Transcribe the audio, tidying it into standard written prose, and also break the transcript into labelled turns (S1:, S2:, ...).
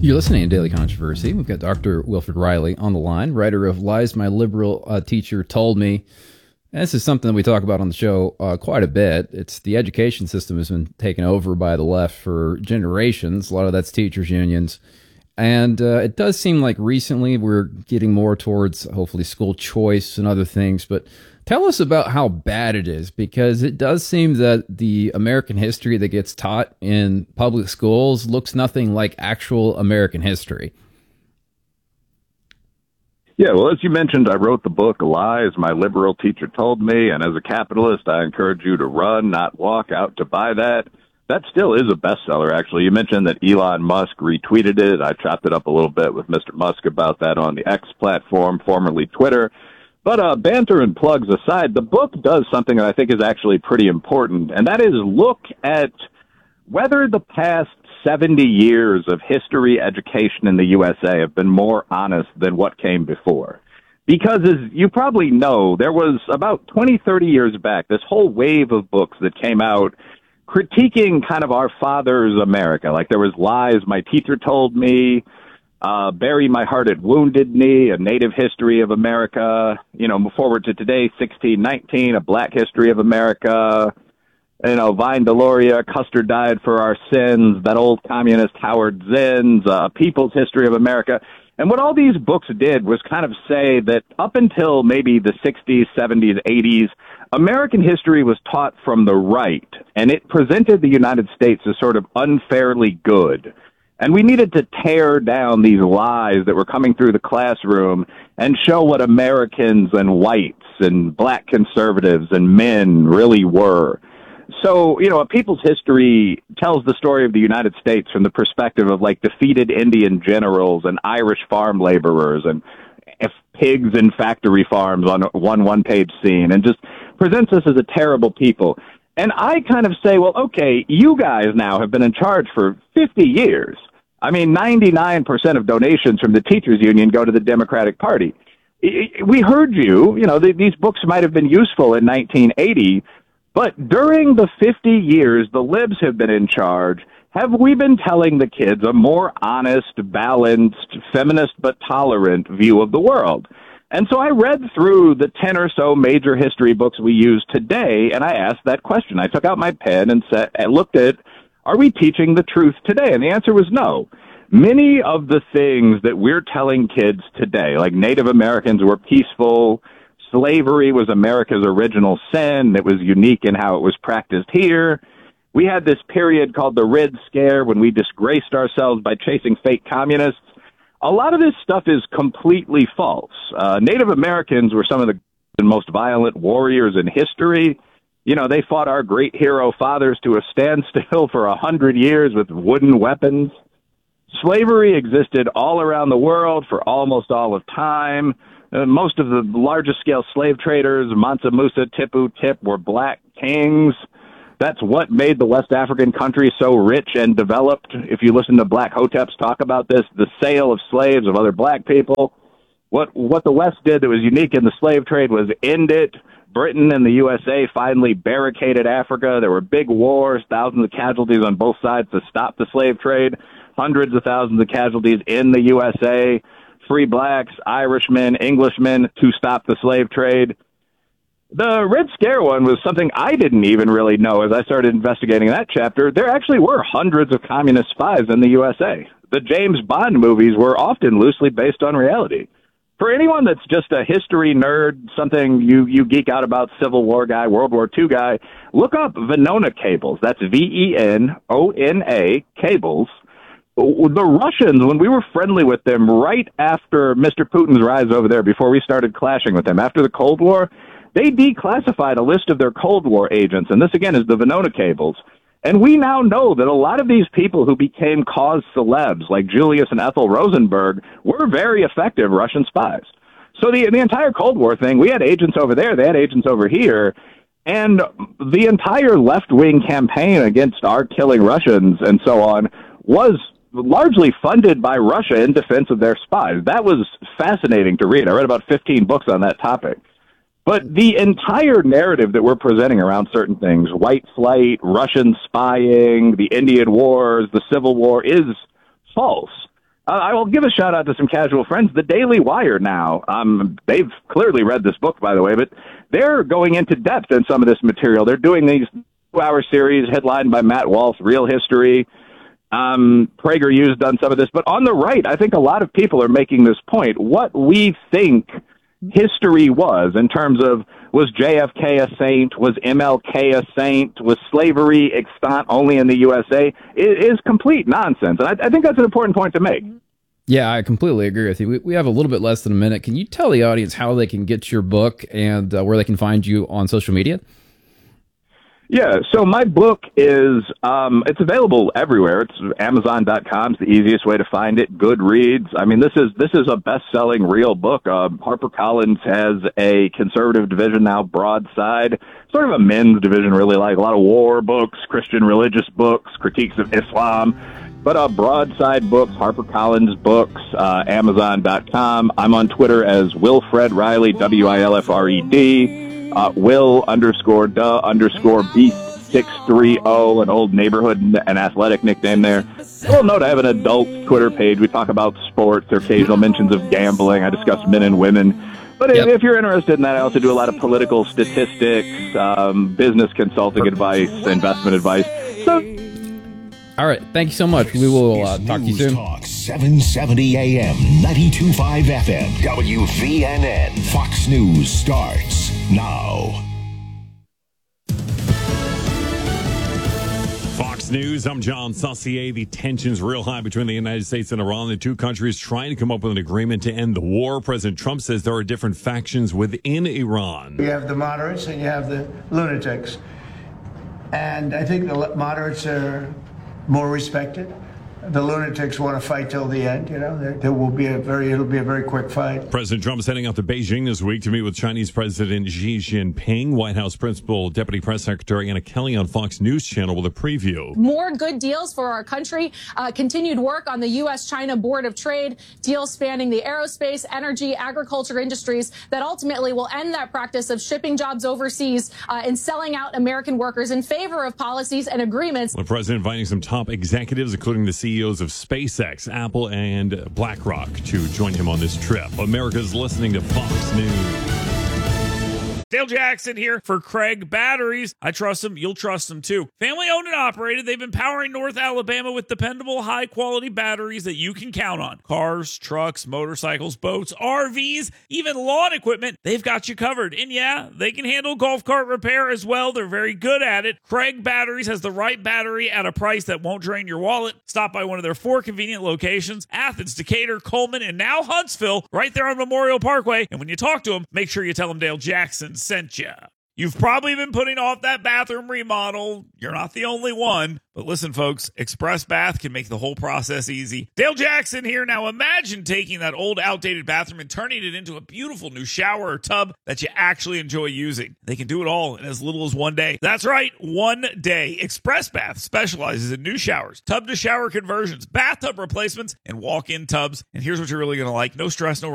S1: You're listening to Daily Controversy. We've got Dr. Wilfred Reilly on the line, writer of Lies My Liberal Teacher Told Me. And this is something that we talk about on the show quite a bit. It's the education system has been taken over by the left for generations. A lot of that's teachers' unions. And it does seem like recently we're getting more towards, hopefully, school choice and other things. But tell us about how bad it is, because it does seem that the American history that gets taught in public schools looks nothing like actual American history.
S2: Yeah, well, as you mentioned, I wrote the book, Lies My Liberal Teacher Told Me, and as a capitalist, I encourage you to run, not walk, out to buy that. That still is a bestseller, actually. You mentioned that Elon Musk retweeted it. I chopped it up a little bit with Mr. Musk about that on the X platform, formerly Twitter. But banter and plugs aside, the book does something that I think is actually pretty important, and that is look at whether the past 70 years of history education in the USA have been more honest than what came before. Because as you probably know, there was about 20, 30 years back, this whole wave of books that came out critiquing kind of our father's America. Like there was Lies My Teacher Told Me, Bury My Heart at Wounded Knee, A Native History of America, forward to today, 1619, A Black History of America, Vine Deloria, Custer Died for Our Sins, that old communist Howard Zinn's, People's History of America. And what all these books did was kind of say that up until maybe the 60s, 70s, 80s, American history was taught from the right, and it presented the United States as sort of unfairly good. And we needed to tear down these lies that were coming through the classroom and show what Americans and whites and black conservatives and men really were. So, a people's history tells the story of the United States from the perspective of, like, defeated Indian generals and Irish farm laborers and pigs in factory farms on one-page scene, and just presents us as a terrible people. And I kind of say, well, okay, you guys now have been in charge for 50 years. I mean, 99% of donations from the teachers union go to the Democratic Party. We heard you, these books might have been useful in 1980, but during the 50 years the libs have been in charge, have we been telling the kids a more honest, balanced, feminist but tolerant view of the world? And so I read through the 10 or so major history books we use today, and I asked that question. I took out my pen and looked at, are we teaching the truth today? And the answer was no. Many of the things that we're telling kids today, like Native Americans were peaceful, slavery was America's original sin, it was unique in how it was practiced here. We had this period called the Red Scare when we disgraced ourselves by chasing fake communists. A lot of this stuff is completely false. Native Americans were some of the most violent warriors in history. They fought our great hero fathers to a standstill for 100 years with wooden weapons. Slavery existed all around the world for almost all of time. Most of the largest scale slave traders, Mansa Musa, Tipu Tip, were black kings. That's what made the West African countries so rich and developed. If you listen to black hoteps talk about this, the sale of slaves of other black people. What the West did that was unique in the slave trade was end it. Britain and the USA finally barricaded Africa. There were big wars, thousands of casualties on both sides to stop the slave trade, hundreds of thousands of casualties in the USA, free blacks, Irishmen, Englishmen to stop the slave trade. The Red Scare one was something I didn't even really know as I started investigating that chapter. There actually were hundreds of communist spies in the USA. The James Bond movies were often loosely based on reality. For anyone that's just a history nerd, something you geek out about, Civil War guy, World War II guy, look up Venona cables. That's Venona cables. The Russians, when we were friendly with them right after Mr. Putin's rise over there, before we started clashing with them, after the Cold War, they declassified a list of their Cold War agents, and this, again, is the Venona cables. And we now know that a lot of these people who became cause celebs, like Julius and Ethel Rosenberg, were very effective Russian spies. So the entire Cold War thing, we had agents over there, they had agents over here, and the entire left-wing campaign against our killing Russians and so on was largely funded by Russia in defense of their spies. That was fascinating to read. I read about 15 books on that topic. But the entire narrative that we're presenting around certain things, white flight, Russian spying, the Indian Wars, the Civil War, is false. I will give a shout out to some casual friends. The Daily Wire now. They've clearly read this book, by the way, but they're going into depth in some of this material. They're doing these 2-hour series headlined by Matt Walsh, Real History. PragerU's done some of this. But on the right, I think a lot of people are making this point. What we think history was in terms of, was JFK a saint? Was MLK a saint? Was slavery extant only in the USA? It is complete nonsense. And I think that's an important point to make.
S1: Yeah, I completely agree with you. We have a little bit less than a minute. Can you tell the audience how they can get your book and where they can find you on social media?
S2: Yeah, so my book is, it's available everywhere. It's Amazon.com. It's the easiest way to find it. Goodreads. I mean, this is a best-selling real book. HarperCollins has a conservative division now, Broadside, sort of a men's division, really, like a lot of war books, Christian religious books, critiques of Islam. But Broadside books, HarperCollins books, Amazon.com. I'm on Twitter as Wilfred Riley, Wilfred. Will_the_beast630, an old neighborhood and athletic nickname there. Well, note I have an adult Twitter page. We talk about sports, there are occasional mentions of gambling. I discuss men and women. But if you're interested in that, I also do a lot of political statistics, business consulting advice, investment advice. So,
S1: all right. Thank you so much. We will talk to you soon.
S3: Talk 770 AM, 92.5 FM, WVNN. Fox News starts now.
S4: Fox News, I'm John Saucier. The tension's real high between the United States and Iran. The two countries trying to come up with an agreement to end the war. President Trump says there are different factions within Iran.
S5: You have the moderates and you have the lunatics. And I think the moderates are more respected. The lunatics want to fight till the end. You know, it'll be a very quick fight.
S4: President Trump is heading out to Beijing this week to meet with Chinese President Xi Jinping. White House Principal Deputy Press Secretary Anna Kelly on Fox News Channel with a preview.
S6: More good deals for our country. Continued work on the U.S.-China Board of Trade, deals spanning the aerospace, energy, agriculture industries that ultimately will end that practice of shipping jobs overseas and selling out American workers in favor of policies and agreements.
S4: The president inviting some top executives, including the CEOs of SpaceX, Apple, and BlackRock, to join him on this trip. America's listening to Fox News.
S7: Dale Jackson here for Craig Batteries. I trust them. You'll trust them too. Family owned and operated. They've been powering North Alabama with dependable, high quality batteries that you can count on. Cars, trucks, motorcycles, boats, RVs, even lawn equipment. They've got you covered. And yeah, they can handle golf cart repair as well. They're very good at it. Craig Batteries has the right battery at a price that won't drain your wallet. Stop by one of their 4 convenient locations: Athens, Decatur, Coleman, and now Huntsville, right there on Memorial Parkway. And when you talk to them, make sure you tell them Dale Jackson sent you. You've probably been putting off that bathroom remodel. You're not the only one. But listen, folks, Express Bath can make the whole process easy. Dale Jackson here. Now imagine taking that old, outdated bathroom and turning it into a beautiful new shower or tub that you actually enjoy using. They can do it all in as little as 1 day. That's right, 1 day. Express Bath specializes in new showers, tub-to-shower conversions, bathtub replacements, and walk-in tubs. And here's what you're really going to like. No stress, no